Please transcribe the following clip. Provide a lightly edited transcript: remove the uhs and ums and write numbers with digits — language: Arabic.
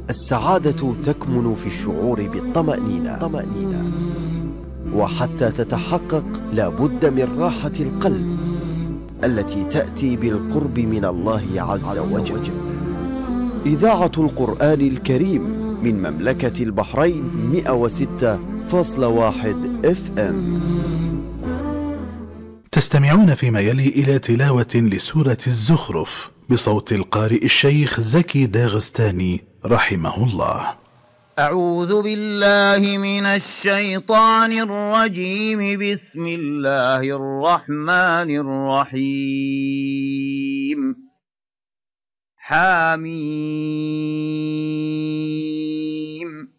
السعادة تكمن في الشعور بالطمأنينة، وحتى تتحقق لابد من راحة القلب التي تأتي بالقرب من الله عز وجل. إذاعة القرآن الكريم من مملكة البحرين 106.1 FM. تستمعون فيما يلي إلى تلاوة لسورة الزخرف بصوت القارئ الشيخ زكي داغستاني رحمه الله. أعوذ بالله من الشيطان الرجيم. بسم الله الرحمن الرحيم. حميم.